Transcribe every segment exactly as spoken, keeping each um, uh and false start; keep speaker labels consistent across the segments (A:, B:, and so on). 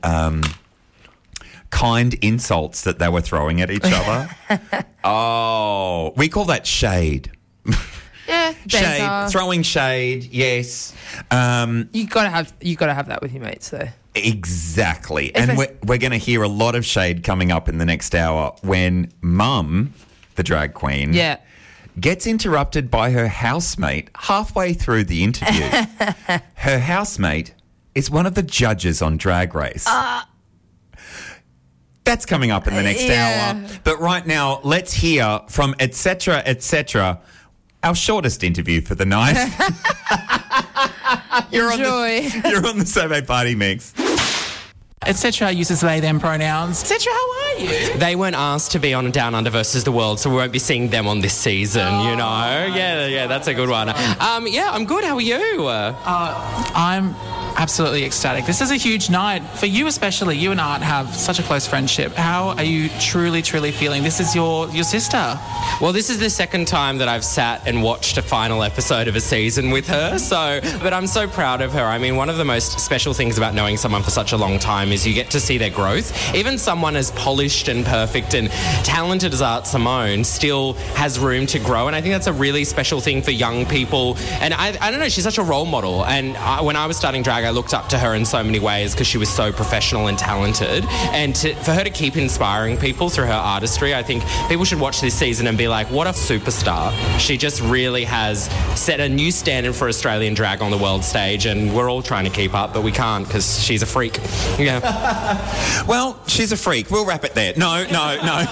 A: um, kind insults that they were throwing at each other. Oh, we call that shade.
B: Yeah,
A: Shade,
B: banter.
A: throwing shade, yes. Um,
B: You gotta have you gotta have that with your mates, though.
A: exactly.
B: If
A: and
B: I-
A: we're, we're going to hear a lot of shade coming up in the next hour when Mum, the drag queen,
B: Yeah.
A: gets interrupted by her housemate halfway through the interview. Her housemate is one of the judges on Drag Race.
B: Uh,
A: That's coming up in the next
B: yeah.
A: hour. But right now, let's hear from et cetera, et cetera, our shortest interview for the night. you're,
B: Enjoy.
A: On the, you're on the Sobe Party Mix.
C: Etc. uses they, them pronouns. Etc. How are you?
D: They weren't asked to be on Down Under versus the World, so we won't be seeing them on this season,
C: Oh,
D: you know? Yeah, yeah, that's a good one. Um, yeah, I'm good. How are you? Uh,
C: I'm absolutely ecstatic. This is a huge night. For you especially, you and Art have such a close friendship. How are you truly, truly feeling? This is your, your sister.
D: well, this is the second time that I've sat and watched a final episode of a season with her, so, but I'm so proud of her. I mean, one of the most special things about knowing someone for such a long time is you get to see their growth. Even someone as polished and perfect and talented as Art Simone still has room to grow, and I think that's a really special thing for young people. And I, I don't know, she's such a role model, and I, when I was starting drag, I looked up to her in so many ways because she was so professional and talented, and to, for her to keep inspiring people through her artistry, I think people should watch this season and be like, what a superstar. She just really has set a new standard for Australian drag on the world stage, and we're all trying to keep up, but we can't because she's a freak. Yeah.
A: Well, she's a freak. We'll wrap it there. No, no, no.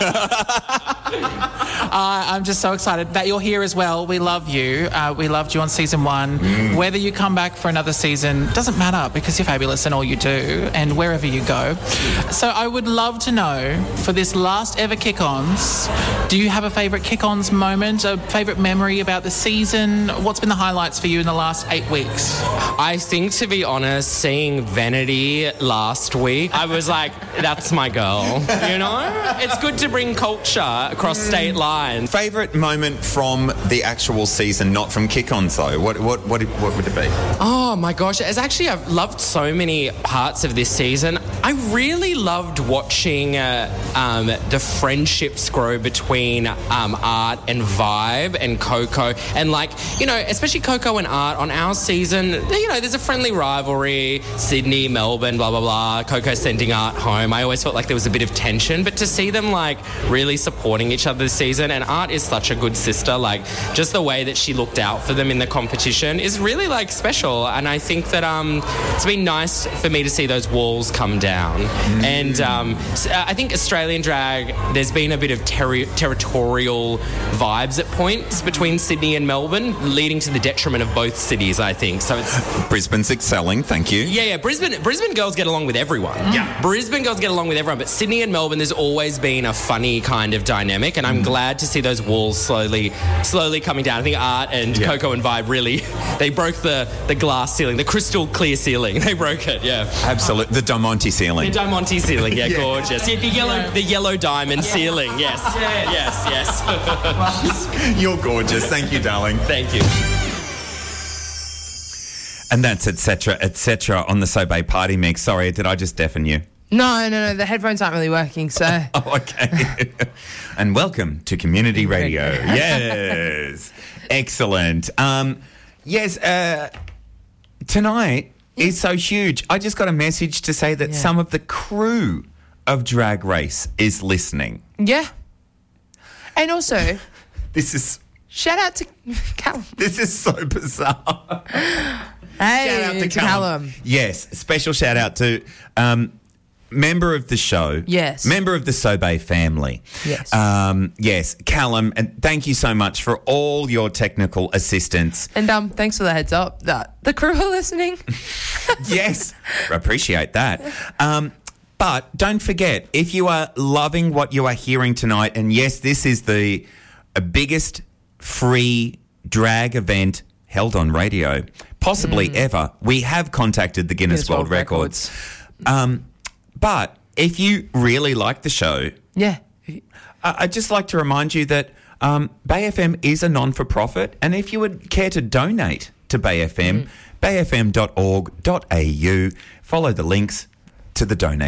C: Uh, I'm just so excited that you're here as well. We love you. Uh, we loved you on season one.
A: Mm.
C: Whether you come back for another season doesn't matter because you're fabulous in all you do and wherever you go. So I would love to know, for this last ever kick-ons, do you have a favourite kick-ons moment, a favourite memory about the season? What's been the highlights for you in the last eight weeks?
D: I think, to be honest, seeing Vanity last week, I was like, that's my girl, you know? It's good to bring culture across state lines.
A: Favourite moment from the actual season, not from kick-ons though? What, what, what, what would it be?
D: Oh my gosh, it's actually, I've loved so many parts of this season. I really loved watching uh, um, the friendships grow between um, Art and Vibe and Coco. And like, you know, especially Coco and Art on our season, you know, there's a friendly rivalry, Sydney, Melbourne, blah, blah, blah, Coco sending Art home. I always felt like there was a bit of tension, but to see them like really supporting each other this season, and Art is such a good sister, like just the way that she looked out for them in the competition is really like special. And I think that um, it's been nice for me to see those walls come down. Mm. And um, I think Australian drag, there's been a bit of terri- territorial vibes at points between Sydney and Melbourne, leading to the detriment of both cities, I think. So it's
A: Brisbane's excelling, thank you.
D: Yeah, yeah. Brisbane, Brisbane girls get along with everyone.
A: Yeah.
D: Brisbane girls get along with everyone, but Sydney and Melbourne, there's always been a funny kind of dynamic, and I'm mm. glad to see those walls slowly, slowly coming down. I think Art and yeah. Coco and Vibe really, they broke the, the glass ceiling, the crystal clear ceiling. They broke it. Yeah,
A: absolutely. The Diamante ceiling.
D: The Diamante ceiling. Yeah, yeah. Gorgeous. Yeah, the yellow, yeah. the yellow diamond yeah. ceiling. Yes, yeah. yes, yes.
A: You're gorgeous. Thank you, darling.
D: Thank you.
A: And that's et cetera, et cetera on the Sobe Party Mix. Sorry, did I just deafen you?
B: No, no, no. The headphones aren't really working, so.
A: Oh, okay. And welcome to Community Radio. Yes. Excellent. Um, yes, uh, tonight yeah. is so huge. I just got a message to say that yeah. some of the crew of Drag Race is listening.
B: Yeah. And also...
A: This is...
B: Shout out to Callum.
A: This is so bizarre.
B: Hey,
A: shout out to Callum.
B: Callum.
A: Yes, special shout out to um, member of the show.
B: Yes.
A: Member of the Sobe family.
B: Yes.
A: Um, yes, Callum, and thank you so much for all your technical assistance.
B: And um, thanks for the heads up that the crew are listening.
A: Yes, appreciate that. Um, but don't forget, if you are loving what you are hearing tonight, and yes, this is the uh, biggest free drag event held on radio, possibly mm. ever. We have contacted the Guinness, Guinness World, World Records. Records. Um, but if you really like the show,
B: yeah,
A: I'd just like to remind you that um, Bay F M is a non-for-profit, and if you would care to donate to Bay F M, mm. bay f m dot org dot a u, follow the links to the donate